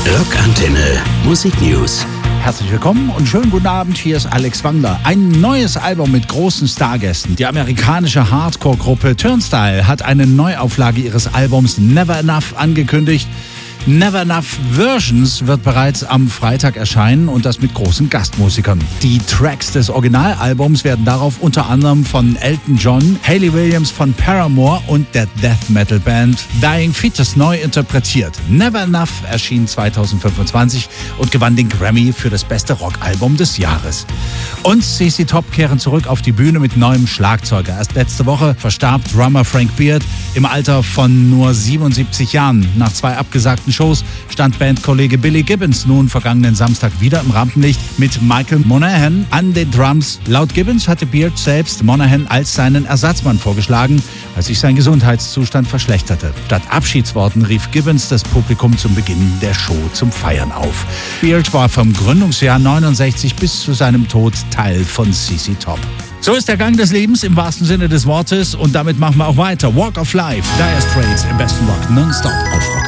Rockantenne Musik News. Herzlich willkommen und schönen guten Abend, hier ist Alex Wangler. Ein neues Album mit großen Stargästen. Die amerikanische Hardcore-Gruppe Turnstile hat eine Neuauflage ihres Albums Never Enough angekündigt. Never Enough Versions wird bereits am Freitag erscheinen und das mit großen Gastmusikern. Die Tracks des Originalalbums werden darauf unter anderem von Elton John, Hayley Williams von Paramore und der Death Metal Band Dying Fetus neu interpretiert. Never Enough erschien 2025 und gewann den Grammy für das beste Rockalbum des Jahres. Und CC Top kehren zurück auf die Bühne mit neuem Schlagzeuger. Erst letzte Woche verstarb Drummer Frank Beard im Alter von nur 77 Jahren. Nach 2 abgesagten Shows stand Bandkollege Billy Gibbons nun vergangenen Samstag wieder im Rampenlicht mit Michael Monaghan an den Drums. Laut Gibbons hatte Beard selbst Monaghan als seinen Ersatzmann vorgeschlagen, als sich sein Gesundheitszustand verschlechterte. Statt Abschiedsworten rief Gibbons das Publikum zum Beginn der Show zum Feiern auf. Beard war vom Gründungsjahr 69 bis zu seinem Tod Teil von CC Top. So ist der Gang des Lebens im wahrsten Sinne des Wortes und damit machen wir auch weiter. Walk of Life, Dire Straits im besten Rock, nonstop auf Rock.